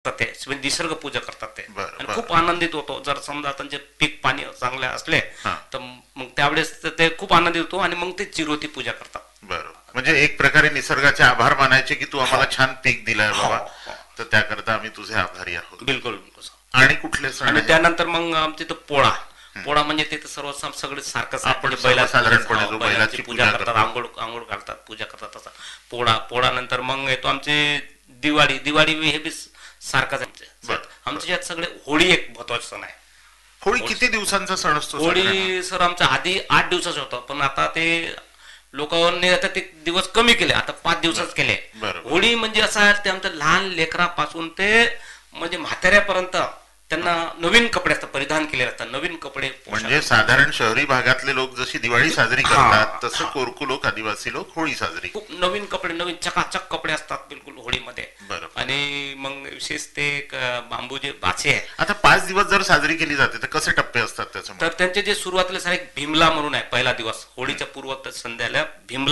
ते म्हणजे निसर्ग पूजा करतात ते बरं आणि बरं. खूप आनंदित होतो. जर समजा त्यांचे पीक पाणी चांगले असले हा. तर मग त्यावेळेस ते खूप आनंदित होतो आणि मग ते चिरोती पूजा करतात. बरं, म्हणजे एक प्रकारे निसर्गाचे आभार मानायचे की तू आम्हाला हो छान पीक दिलंय हो बाबा, हो तर त्याकरता आम्ही तुझे आभारी आहोत. बिलकुल बिलकुल. आणि कुठले सण आणि आहेत? त्यानंतर मग आमच्या इथं पोळा. हं. पोळा म्हणजे ते तर सर्व सगळे सारखंच आहे. आपण म्हणजे सर्वसाधारणपणे जो बैलाची बैलाची पूजा पूजा करतात, करतो. आंघोळ आंघोळ घालतात, पूजा करतात. तसा पोळा नंतर मग येतो आमची दिवाळी. दिवाळी हे बी सारखंच आहे बर आमच्या. बर. आमच्या यात सगळे होळी एक महत्वाचा सण आहे. होळी किती दिवसांचा सण असतो साधारण? होळी सर आमच्या आधी 8 दिवसाचं होतं, पण आता ते लोकांनी आता ते दिवस कमी केले, आता 5 दिवसाच केले. बरं. होळी म्हणजे असं आहे ते आमच्या लहान लेकरापासून ते म्हणजे म्हाताऱ्यापर्यंत त्यांना नवीन कपडे असतात, परिधान केलेले असतात, नवीन कपडे म्हणजे साधारण शहरी भागातले लोक जशी दिवाळी साजरी हा, करतात तसं हा. कोरकू लोक, आदिवासी लोक होळी साजरी. खूप नवीन कपडे, नवीन चकाचक कपडे असतात बिलकुल होळीमध्ये. बरं. आणि मग विशेष ते एक बांबूचे बाचे आहे. आता 5 दिवस जर साजरी केली जाते तर कसे टप्पे असतात त्याच्यामध्ये? तर त्यांचे जे सुरुवातीला सारे भीमला म्हणून आहे, पहिला दिवस होळीच्या पूर्व संध्याला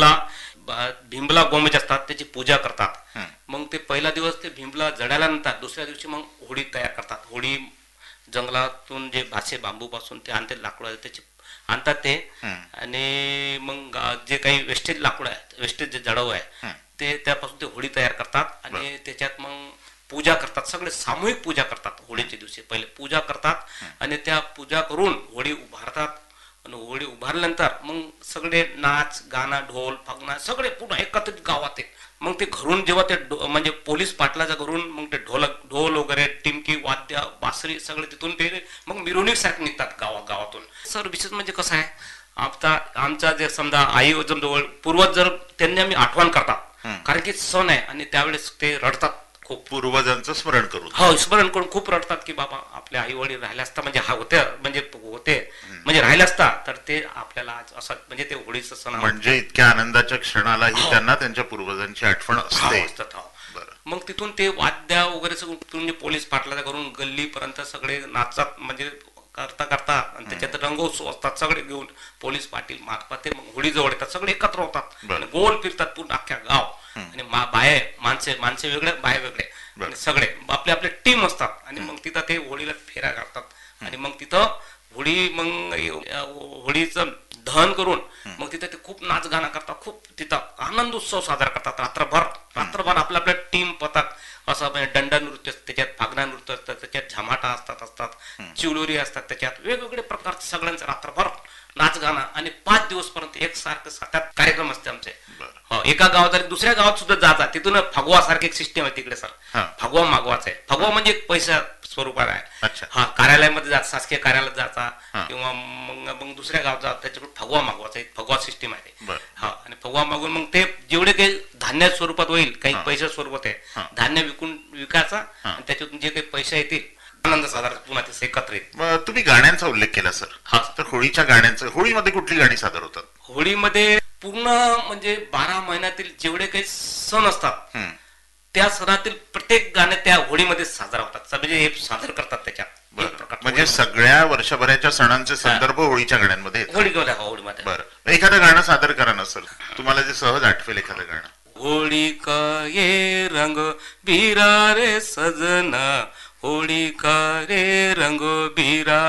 भीमला गोमेज असतात, त्याची पूजा करतात. हं. मग ते पहिला दिवस ते भीमला जळाल्यानंतर दुसऱ्या दिवशी मग होळी तयार करतात. होळी जंगलातून जे भाचे बांबूपासून ते आणते, लाकडं त्याचे आणतात ते. हं. आणि मग जे काही वेस्टेज लाकूड आहे, वेस्टेज जे जडव आहे हं. ते त्यापासून ते होळी तयार करतात आणि त्याच्यात मग पूजा करतात. सगळे सामूहिक पूजा करतात. होळीच्या दिवशी पहिले पूजा करतात आणि त्या पूजा करून होळी उभारतात. आणि होळी उभारल्यानंतर मग सगळे नाच गाणं ढोल फगणा सगळे पूर्ण एकत्रित गावात आहे. मग ते घरून जेव्हा ते म्हणजे पोलीस पाटलाच्या घरून मग ते ढोल वगैरे टिमकी वाद्य बासरी सगळे तिथून ते मग मिरवणूक सारखे निघतात गावातून. सर विशेष म्हणजे कसं आहे, आता आमचा जे समजा आई जवळ पूर्वज जर त्यांनी आम्ही आठवण करतात, कारण की सण आहे आणि त्यावेळेस ते रडतात खूप. पूर्वजांचं स्मरण करून. हो, स्मरण करून खूप रडतात की बाबा आपल्या आई वडील राहिले असता, म्हणजे होते म्हणजे राहिले असता तर ते आपल्याला आज असं म्हणजे ते होळीचं सण म्हणजे इतक्या आनंदाच्या क्षणालाही त्यांना त्यांच्या पूर्वजांची आठवण असते. बरं. मग तिथून ते वाद्य वगैरे सगळं म्हणजे पोलीस पाटलाच्या करून गल्लीपर्यंत सगळे नाचतात, म्हणजे करता आणि त्याच्यात रंगोत्सव असतात. सगळे घेऊन पोलीस पाटील मागतात ते मग होळी जवळ येतात, सगळे एकत्र होतात आणि गोल फिरतात पूर्ण अख्ख्या गाव. आणि बाय माणसे वेगळे बाय वेगळे आणि सगळे आपले आपले टीम असतात आणि मग तिथं ते होळीला फेऱ्या घालतात आणि मग तिथं होळीचं दहन करून मग तिथे ते खूप नाच गाणं करतात, खूप तिथं आनंद उत्सव साजरा करतात. रात्रभर आपल्या आपल्या टीम पथक असं म्हणजे दंड नृत्य, त्याच्यात फागणा नृत्य असतात, त्याच्यात झमाटा असतात, चिवलोरी असतात, त्याच्यात वेगवेगळे प्रकारचे सगळ्यांचं रात्रभर नाच गाणं आणि 5 दिवस पर्यंत एकसारखं सात कार्यक्रम असते आमचे. एका गावात दुसऱ्या गावात सुद्धा जातात, तिथून फगवा सारखी एक सिस्टीम आहे तिकडे सर. फगवा मागवाचा आहे. फगवा म्हणजे एक पैसा स्वरूपात आहे. हा, कार्यालयामध्ये जात, शासकीय कार्यालयात जाता किंवा मग दुसऱ्या गावात जात, त्याच्याकडून फगवा मागवायचा, एक फगवा सिस्टीम आहे. हा, आणि फगवा मागून मग ते जेवढे काही धान्य स्वरूपात होईल, काही पैसे स्वरूपात आहे, धान्य विकायचा आणि त्याच्यातून जे काही पैसे येतील आनंद साजरा पुन्हा ते एकत्रित. तुम्ही गाण्यांचा उल्लेख केला सर. तर होळीच्या गाण्यांचं, होळीमध्ये कुठली गाणी सादर होतात? होळीमध्ये पूर्ण म्हणजे 12 महिन्यातील जेवढे काही सण असतात त्या सणातील प्रत्येक गाणे त्या होळीमध्ये साजरा होतात, म्हणजे हे सादर करतात त्याच्यात. म्हणजे सगळ्या वर्षभराच्या सणांचे संदर्भ होळीच्या गाण्यांमध्ये होळीमध्ये. बरं, एखादं गाणं सादर करा ना सर, तुम्हाला जे सहज आठवेल एखादं गाणं. होळी का ये रंग बिरा रे सजना, होळी का रे रंग बिरा.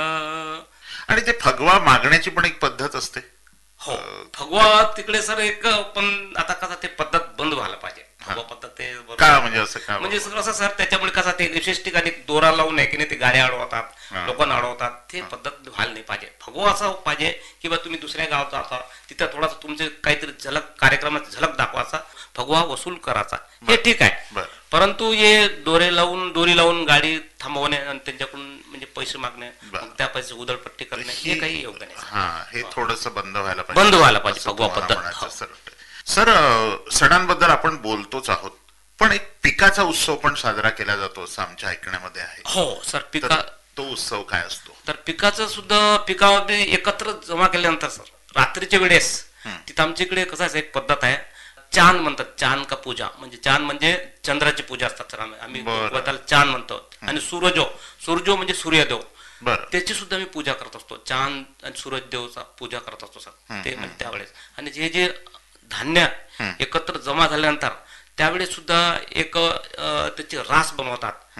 आणि ते फगवा मागण्याची पण एक पद्धत असते. हो, फगवा तिकडे सर एक, पण आता कसं ते पद्धत बंद व्हायला पाहिजे. फगवा पद्धत ते का म्हणजे असं का? म्हणजे कसं सर त्याच्यामुळे कसं ते विशेष ठिकाणी दोरा लावून आहे की नाही, ते गाड्या अडवतात, लोकांना अडवतात, ते पद्धत व्हायला नाही पाहिजे. फगवा असं पाहिजे की बा तुम्ही दुसऱ्या गावात जाता, तिथं थोडासा तुमचे काहीतरी कार्यक्रमात झलक दाखवायचा, फगवा वसूल करायचा, हे ठीक आहे. परंतु हे दोरी लावून गाडी थांबवणे आणि त्यांच्याकडून म्हणजे पैसे मागणे, त्या पैसे उधळपट्टी करणे, हे काही योग्य नाही. हे थोडस बंद व्हायला पाहिजे फगवा पद्धत. सर, सणांबद्दल आपण बोलतोच आहोत, पण एक पिकाचा उत्सव पण साजरा केला जातो असं आमच्या ऐकण्यामध्ये आहे. हो सर, तो उत्सव काय असतो? तर पिकाचं सुद्धा पिकामध्ये एकत्र जमा केल्यानंतर सर रात्रीच्या वेळेस तिथं आमच्या इकडे कसं आहे, एक पद्धत आहे, चांद म्हणतात, चांद का पूजा, म्हणजे चांद म्हणजे चंद्राची पूजा असतात सर. आम्ही चांद म्हणतो. आणि सूर्यो म्हणजे सूर्यदेव, त्याची सुद्धा मी पूजा करत असतो. चांद आणि सूर्यदेवचा पूजा करत असतो सर ते म्हणजे त्यावेळेस. आणि जे धान्य एकत्र जमा झाल्यानंतर त्यावेळेस सुद्धा एक त्याची रास बनवतात